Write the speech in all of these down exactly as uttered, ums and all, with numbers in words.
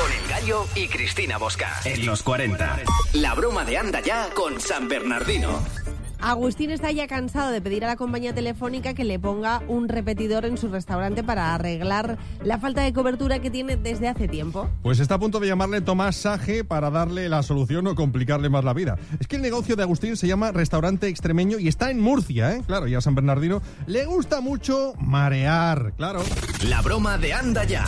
Con El Gallo y Cristina Bosca. En los cuarenta. La broma de Anda Ya con San Bernardino. Agustín está ya cansado de pedir a la compañía telefónica que le ponga un repetidor en su restaurante para arreglar la falta de cobertura que tiene desde hace tiempo. Pues está a punto de llamarle Tomás Sage para darle la solución o complicarle más la vida. Es que el negocio de Agustín se llama Restaurante Extremeño y está en Murcia, ¿eh? Claro, y a San Bernardino le gusta mucho marear, claro. La broma de Anda Ya.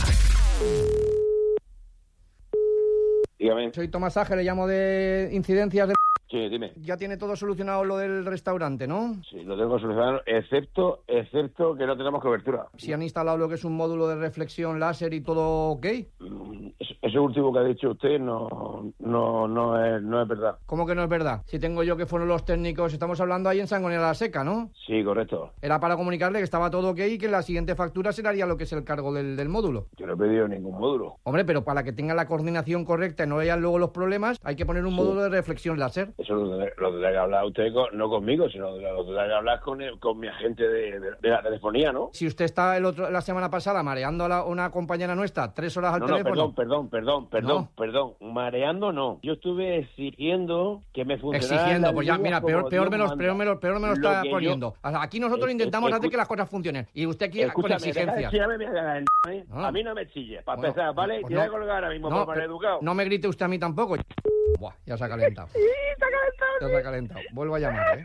Dígame. Soy Tomás Sage, le llamo de incidencias de... Sí, dime. Ya tiene todo solucionado lo del restaurante, ¿no? Sí, lo tengo solucionado, excepto, excepto que no tenemos cobertura. Si han instalado lo que es un módulo de reflexión láser y todo ok. Mm, Ese último que ha dicho usted no, no, no es, no es verdad. ¿Cómo que no es verdad? Si tengo yo que fueron los técnicos, estamos hablando ahí en Sangonera la Seca, ¿no? Sí, correcto. Era para comunicarle que estaba todo ok y que en la siguiente factura se le haría lo que es el cargo del, del módulo. Yo no he pedido ningún módulo. Hombre, pero para que tenga la coordinación correcta y no vean luego los problemas, hay que poner un Sí. módulo de reflexión láser. Eso lo tendrá, lo tendrá que hablar usted, con, no conmigo, sino lo tendrá que hablar con, el, con mi agente de, de, de la telefonía, ¿no? Si usted está el otro, la semana pasada mareando a la, una compañera nuestra tres horas al No, no, teléfono... perdón, perdón, perdón, perdón, No. perdón. Mareando no. Yo estuve exigiendo que me funcionara. Exigiendo, la pues ya, línea mira, como peor, peor, Dios me lo, manda. peor, me lo, peor me lo Lo está que poniendo. yo- Aquí nosotros Es- intentamos es- hacer que escu- las cosas funcionen. Y usted aquí con Escúchame, exigencias. deja de chillarme, mira, ¿eh? No. A mí no me chilles, para Bueno, empezar, ¿vale? pues Te voy a no. colgar ahora mismo No, por mal pero educado. no me grite usted a mí tampoco. Buah, ya se ha calentado. Sí, está calentado. Ya se ha calentado. Vuelvo a llamar, ¿eh?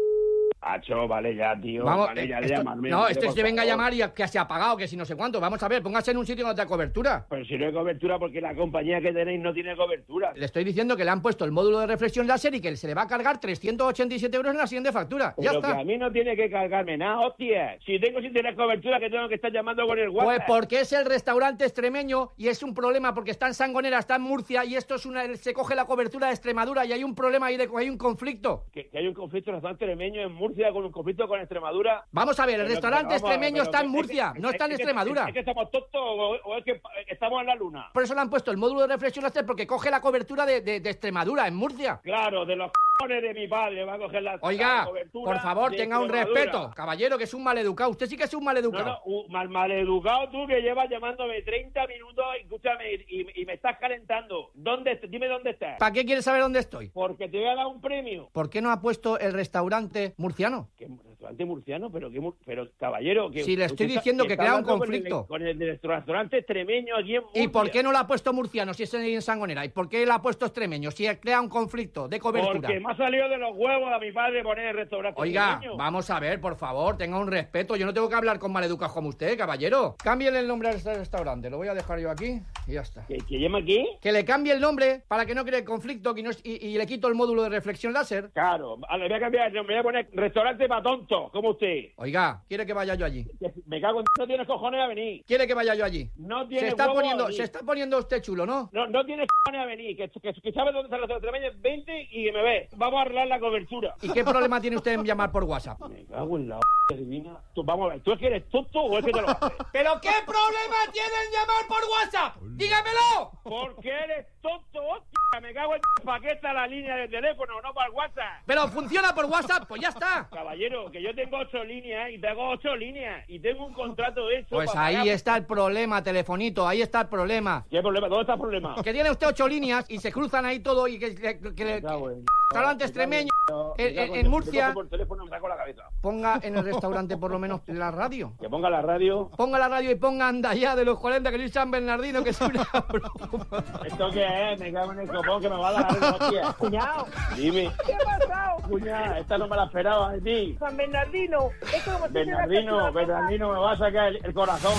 Acho, vale ya, tío. Vamos, vale, ya, eh, esto- llámame, no, hombre, este por se venga a favor. llamar y que se ha apagado, que si no sé cuánto. Vamos a ver, póngase en un sitio donde haya cobertura. Pero si no hay cobertura, porque la compañía que tenéis no tiene cobertura. Le estoy diciendo que le han puesto el módulo de reflexión láser y que se le va a cargar trescientos ochenta y siete euros en la siguiente factura. Ya Pero está. que a mí no tiene que cargarme nada, hostia. Si tengo sin tener cobertura, que tengo que estar llamando con el WhatsApp. Pues porque es el restaurante extremeño y es un problema porque está en Sangonera, está en Murcia y esto es una se coge la cobertura de Extremadura y hay un problema ahí, de, hay un conflicto. Que, que hay un conflicto restaurante extremeño en Murcia con un conflicto con Extremadura. Vamos a ver, el Pero- restaurante pero vamos a ver, extremeño pero está en que- Murcia, es que- no está en es que- Extremadura. ¿Es que estamos tontos o, o es que estamos en la luna? Por eso le han puesto el módulo de reflexión láser porque coge la cobertura de, de- de Extremadura, en Murcia. Claro, de los c***ones de mi padre va a coger la, Oiga, la cobertura por favor, de tenga un Extremadura. respeto. Caballero, que es un maleducado. Usted sí que es un No, maleducado. no, uh, mal, maleducado tú que llevas llamándome treinta minutos, escúchame, y, y me estás calentando. ¿Dónde? est- Dime dónde estás. ¿Para qué quieres saber dónde estoy? Porque te voy a dar un premio. ¿Por qué no ha puesto el restaurante murciano? ¿Qué restaurante murciano? Pero, ¿qué, mur- pero caballero... Que, Sí, le estoy usted está- diciendo que está crea un hablando con el- conflicto. Con el, del restaurante extremeño aquí en Murcia. ¿Y por qué no lo ha puesto murciano si es en Sangonera? ¿Y por qué lo ha puesto extremeño si crea un conflicto de cobertura? Porque me ha salido de los huevos a mi padre poner el restaurante Oiga, extremeño. vamos a ver, por favor, tenga un respeto. Yo no tengo que hablar con maleducados como usted, caballero. Cámbiale el nombre al restaurante, lo voy a dejar yo aquí y ya está. ¿Que, que llama aquí? Que le cambie el nombre para que no cree conflicto que no es- y, y le quito el módulo de reflexión láser. Claro, a- le voy a cambiar el nombre, voy a poner restaurante para tontos, como usted. Oiga, ¿quiere que vaya yo allí? Que Me cago en... No tienes cojones a venir. ¿Quiere que vaya yo allí? No tiene Se está huevos a poniendo, venir. se está poniendo usted chulo, ¿no? No, no tienes cojones a venir. Que, que, que sabes dónde está el restaurante extremeño, vente y me ve. Vamos a arreglar la cobertura. ¿Y qué problema tiene usted en llamar por WhatsApp? Me cago en la h divina. Tú, vamos a ver, ¿tú es que eres tonto o es que te lo haces? ¿Pero qué problema tiene en llamar por WhatsApp? ¡Dígamelo! Porque eres tonto, hostia. Me cago en... ¿Para qué está la línea de teléfono, no para el WhatsApp? ¿Pero funciona por WhatsApp? Pues ya está. Caballero, que yo tengo ocho líneas y tengo ocho líneas y tengo un contrato hecho. Pues para ahí pagar. está el problema, telefonito, ahí está el problema. ¿Qué problema? ¿Dónde está el problema? Que tiene usted ocho líneas y se cruzan ahí todo y que, que, que le- Me cago en- restaurante me cago extremeño me en, cago en- en- en Murcia. me cojo por teléfono y me saco la cabeza. Ponga en el restaurante por lo menos la radio. Que ponga la radio. Ponga la radio y ponga Anda Ya de los cuarenta que soy San Bernardino, que es una broma. ¿Esto qué es? Me cago en el copón que me va a dar algo, hostia. Cuñado, Dime. ¿qué ha pasado? Cuña, esta no me la esperaba de ti. San Bernardino, esto como si Bernardino, fuera Bernardino, me va a sacar el, el corazón.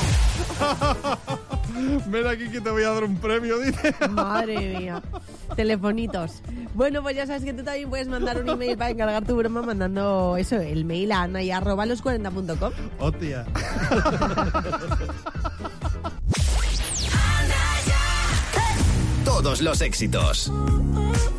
Ven aquí que te voy a dar un premio, dice. Madre mía. Telefonitos. Bueno, pues ya sabes que tú también puedes mandar un email para encargar tu broma mandando eso, el mail a anaya arroba los cuarenta punto com. Hostia. Todos los éxitos.